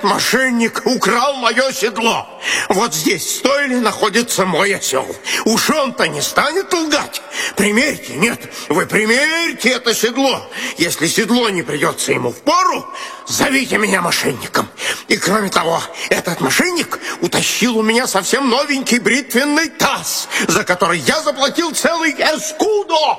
мошенник украл мое седло. Вот здесь в стойле находится мой осел. Уж он-то не станет лгать. Примерьте, нет, вы примерьте это седло. Если седло не придется ему впору, зовите меня мошенником. И кроме того, этот мошенник утащил у меня совсем новенький бритвенный таз, за который я заплатил целый эскудо.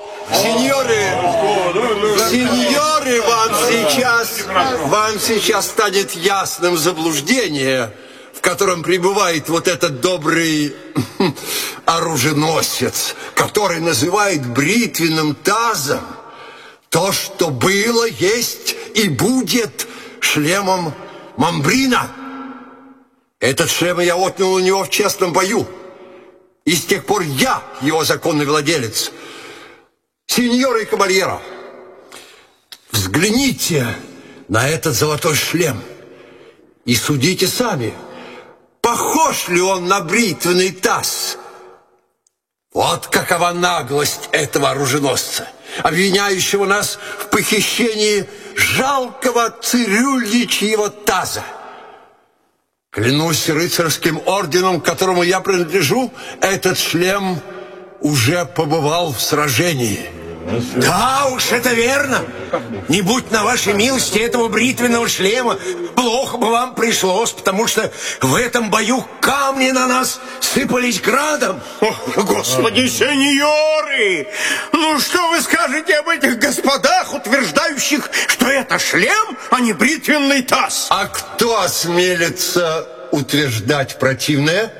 Сеньоры, вам сейчас станет ясным заблуждение, в котором пребывает вот этот добрый оруженосец, который называет бритвенным тазом то, что было, есть и будет шлемом Мамбрина. Этот шлем я отнял у него в честном бою, и с тех пор я его законный владелец. Сеньоры и кавальеро, взгляните на этот золотой шлем и судите сами, похож ли он на бритвенный таз. Вот какова наглость этого оруженосца, обвиняющего нас в похищении жалкого цирюльничьего таза. Клянусь рыцарским орденом, к которому я принадлежу, этот шлем уже побывал в сражении. Да уж, это верно. Не будь на вашей милости этого бритвенного шлема, плохо бы вам пришлось, потому что в этом бою камни на нас сыпались градом. О, Господи, сеньоры! Ну что вы скажете об этих господах, утверждающих, что это шлем, а не бритвенный таз? А кто осмелится утверждать противное?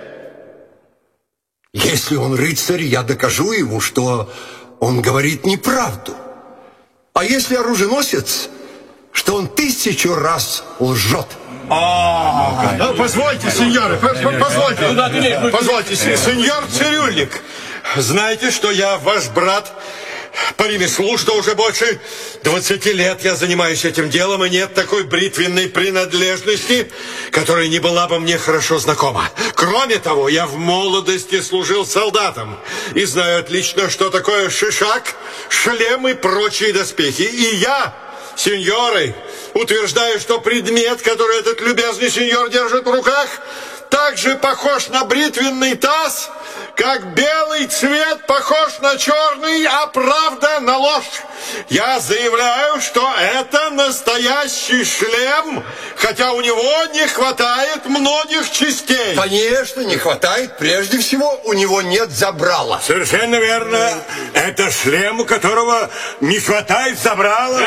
Если он рыцарь, я докажу ему, что он говорит неправду. А если оруженосец, что он 1000 раз лжет. Позвольте, сеньоры, позвольте, сеньор цирюльник. Знаете, что я ваш брат по ремеслу, что уже больше 20 лет я занимаюсь этим делом, и нет такой бритвенной принадлежности, которая не была бы мне хорошо знакома. Кроме того, я в молодости служил солдатом и знаю отлично, что такое шишак, шлем и прочие доспехи. И я, сеньоры, утверждаю, что предмет, который этот любезный сеньор держит в руках, также похож на бритвенный таз, как белый цвет похож на черный, а правда на ложь. Я заявляю, что это настоящий шлем, хотя у него не хватает многих частей. Конечно, не хватает. Прежде всего, у него нет забрала. Совершенно верно. Это шлем, у которого не хватает забрала.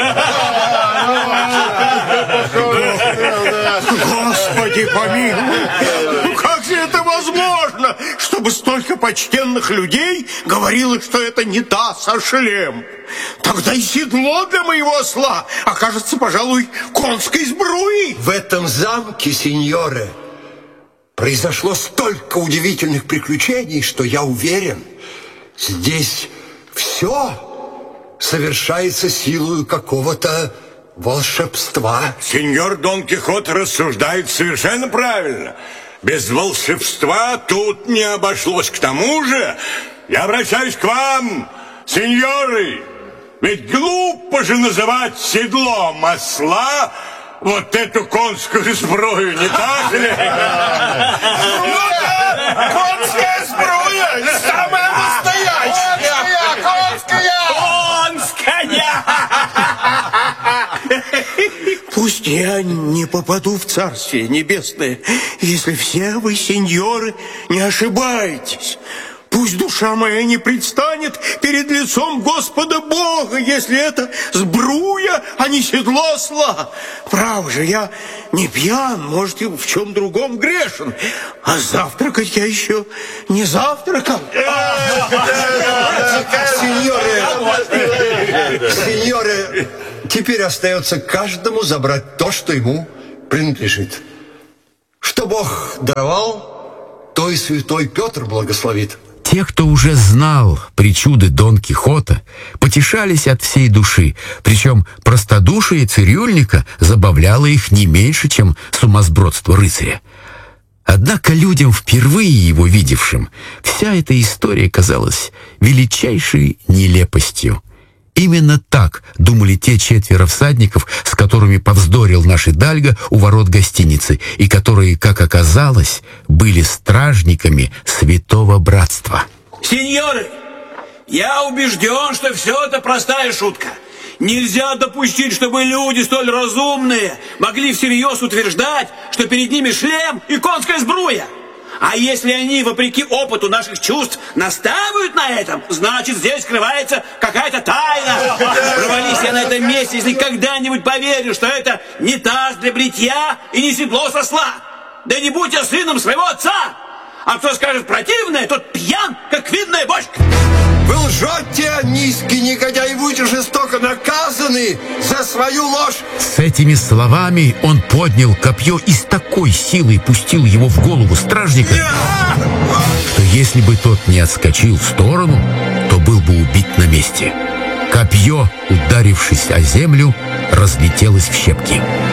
Господи помилуй! Ну как же это возможно, чтобы столько почтенных людей говорило, что это не таз, а шлем? Тогда и седло для моего осла окажется, пожалуй, конской сбруей. В этом замке, сеньоры, произошло столько удивительных приключений, что я уверен, здесь все совершается силою какого-то волшебства. Сеньор Дон Кихот рассуждает совершенно правильно. Без волшебства тут не обошлось. К тому же, я обращаюсь к вам, сеньоры, ведь глупо же называть седлом осла вот эту конскую сбрую, не так ли? Конская сбруя! Самая настоящая! Конская! Пусть я не попаду в Царствие Небесное, если все вы, сеньоры, не ошибаетесь. Пусть душа моя не предстанет перед лицом Господа Бога, если это сбруя, а не седло осла. Право же, я не пьян, может, и в чем другом грешен. А завтракать я еще не завтракал. Сеньоры, теперь остается каждому забрать то, что ему принадлежит. Что Бог даровал, то и святой Петр благословит. Те, кто уже знал причуды Дон Кихота, потешались от всей души, причем простодушие цирюльника забавляло их не меньше, чем сумасбродство рыцаря. Однако людям, впервые его видевшим, вся эта история казалась величайшей нелепостью. Именно так думали те 4 всадников, с которыми повздорил наш Идальго у ворот гостиницы, и которые, как оказалось, были стражниками Святого Братства. Сеньоры, я убежден, что все это простая шутка. Нельзя допустить, чтобы люди столь разумные могли всерьез утверждать, что перед ними шлем и конская сбруя. А если они, вопреки опыту наших чувств, настаивают на этом, значит, здесь скрывается какая-то тайна. Провались я на этом месте, если когда-нибудь поверю, что это не таз для бритья и не седло с осла. Да не будь я сыном своего отца. А кто скажет противное, тот пьян, как видная бочка. Вы лжете, низкий негодяй, и будете жестоко наказаны за свою ложь. С этими словами он поднял копье и с такой силой пустил его в голову стражника, что если бы тот не отскочил в сторону, то был бы убит на месте. Копье, ударившись о землю, разлетелось в щепки.